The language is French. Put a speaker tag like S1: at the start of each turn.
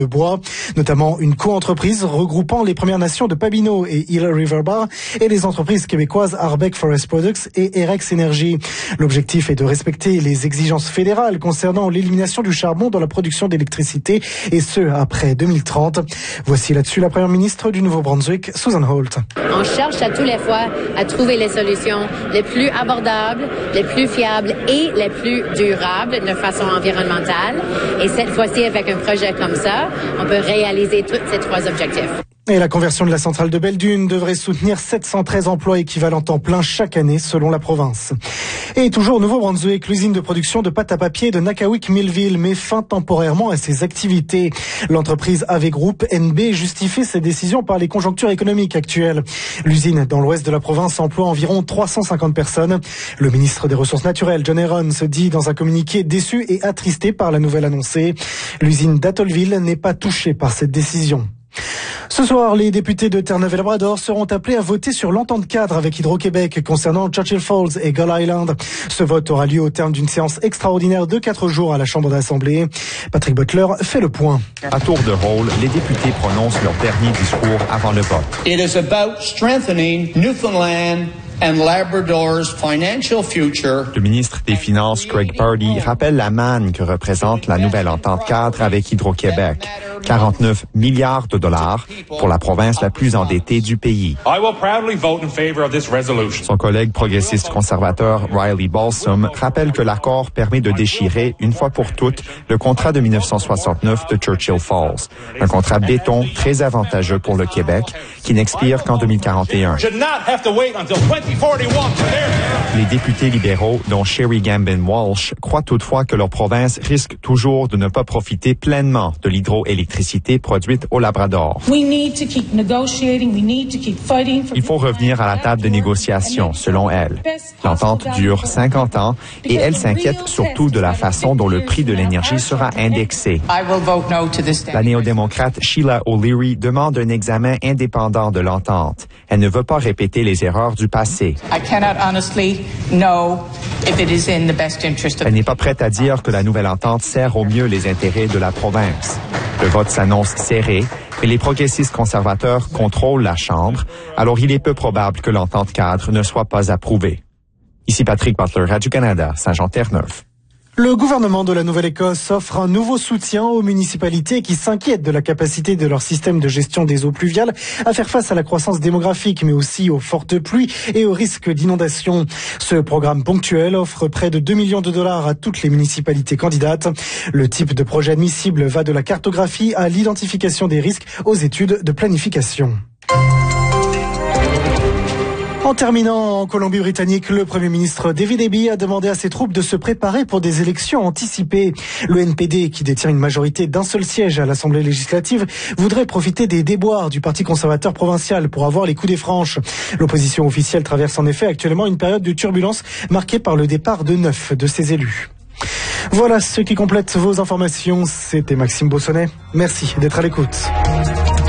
S1: de bois, notamment une co-entreprise regroupant les Premières Nations de Pabineau et Eel River Bar et les entreprises québécoises Arbec Forest Products et Erex Energy. L'objectif est de respecter les exigences fédérales concernant l'élimination du charbon dans la production d'électricité et ce, après 2030. Voici là-dessus la première ministre du Nouveau-Brunswick, Susan Holt.
S2: On cherche à tous les fois à trouver les solutions les plus abordables, les plus fiables et les plus durables de façon environnementale. Et cette fois-ci, avec un projet comme ça, on peut réaliser tous ces trois objectifs.
S1: Et la conversion de la centrale de Belledune devrait soutenir 713 emplois équivalents temps plein chaque année selon la province. Et toujours au Nouveau-Brunswick, l'usine de production de pâte à papier de Nakawik Millville met fin temporairement à ses activités. L'entreprise AV Group NB justifie ses décisions par les conjonctures économiques actuelles. L'usine dans l'ouest de la province emploie environ 350 personnes. Le ministre des Ressources naturelles, John Herron, se dit dans un communiqué déçu et attristé par la nouvelle annoncée. L'usine d'Atholville n'est pas touchée par cette décision. Ce soir, les députés de Terre-Neuve-et-Labrador seront appelés à voter sur l'entente cadre avec Hydro-Québec concernant Churchill Falls et Gull Island. Ce vote aura lieu au terme d'une séance extraordinaire de 4 jours à la Chambre d'Assemblée. Patrick Butler fait le point.
S3: À tour de rôle, les députés prononcent leur dernier discours avant le vote.
S4: It is about strengthening Newfoundland and Labrador's financial future.
S3: Le ministre des Finances, Greg Purdy, rappelle la manne que représente la nouvelle entente cadre avec Hydro-Québec. 49 milliards de dollars pour la province la plus endettée du pays. Son collègue progressiste conservateur Riley Balsam rappelle que l'accord permet de déchirer une fois pour toutes le contrat de 1969 de Churchill Falls, un contrat béton très avantageux pour le Québec qui n'expire qu'en 2041. Les députés libéraux, dont Sherry Gambin-Walsh, croient toutefois que leur province risque toujours de ne pas profiter pleinement de l'hydroélectricité produite au Labrador. Il faut revenir à la table de négociation, selon elle. L'entente dure 50 ans et elle s'inquiète surtout de la façon dont le prix de l'énergie sera indexé. La néo-démocrate Sheila O'Leary demande un examen indépendant de l'entente. Elle ne veut pas répéter les erreurs du passé. Elle n'est pas prête à dire que la nouvelle entente sert au mieux les intérêts de la province. Le vote s'annonce serré, mais les progressistes conservateurs contrôlent la Chambre, alors il est peu probable que l'entente cadre ne soit pas approuvée. Ici Patrick Butler, Radio-Canada, Saint-Jean-Terre-Neuve.
S1: Le gouvernement de la Nouvelle-Écosse offre un nouveau soutien aux municipalités qui s'inquiètent de la capacité de leur système de gestion des eaux pluviales à faire face à la croissance démographique, mais aussi aux fortes pluies et aux risques d'inondation. Ce programme ponctuel offre près de 2 millions de dollars à toutes les municipalités candidates. Le type de projet admissible va de la cartographie à l'identification des risques aux études de planification. En terminant en Colombie-Britannique, le Premier ministre David Eby a demandé à ses troupes de se préparer pour des élections anticipées. Le NPD, qui détient une majorité d'un seul siège à l'Assemblée législative, voudrait profiter des déboires du Parti conservateur provincial pour avoir les coups des franches. L'opposition officielle traverse en effet actuellement une période de turbulence marquée par le départ de 9 de ses élus. Voilà ce qui complète vos informations. C'était Maxime Beausonnet. Merci d'être à l'écoute.